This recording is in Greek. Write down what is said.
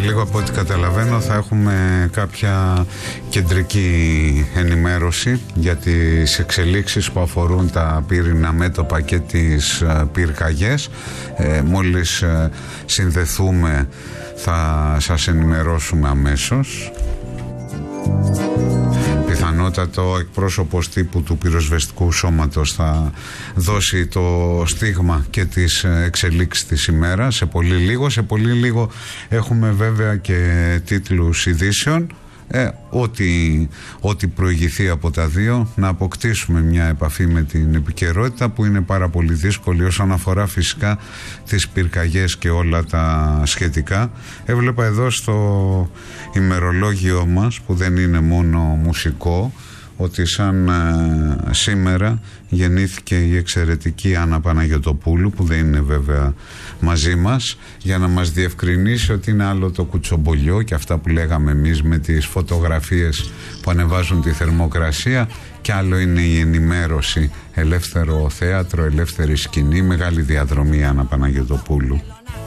λίγο από ό,τι καταλαβαίνω θα έχουμε κάποια κεντρική ενημέρωση για τις εξελίξεις που αφορούν τα πύρινα μέτωπα και τις πυρκαγιές. Μόλις συνδεθούμε θα σας ενημερώσουμε αμέσως. Πιθανότατο εκπρόσωπος τύπου του πυροσβεστικού σώματος θα δώσει το στίγμα και τις εξελίξεις της ημέρας σε πολύ λίγο. Σε πολύ λίγο έχουμε βέβαια και τίτλους ειδήσεων. Ό,τι προηγηθεί από τα δύο, να αποκτήσουμε μια επαφή με την επικαιρότητα που είναι πάρα πολύ δύσκολη όσον αφορά φυσικά τις πυρκαγιές και όλα τα σχετικά. Έβλεπα εδώ στο ημερολόγιο μας, που δεν είναι μόνο μουσικό, ότι σαν σήμερα γεννήθηκε η εξαιρετική Άννα Παναγιωτοπούλου, που δεν είναι βέβαια μαζί μας, για να μας διευκρινίσει ότι είναι άλλο το κουτσομπολιό και αυτά που λέγαμε εμείς με τις φωτογραφίες που ανεβάζουν τη θερμοκρασία, και άλλο είναι η ενημέρωση, ελεύθερο θέατρο, ελεύθερη σκηνή, μεγάλη διαδρομή Άννα Παναγιωτοπούλου.